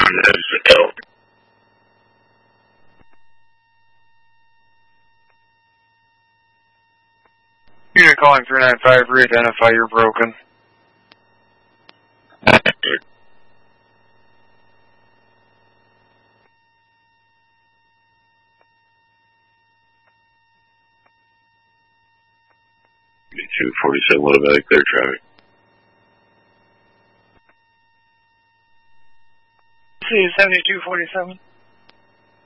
Unit calling 395, re-identify, you're broken. B247, automatic clear traffic. C 7247.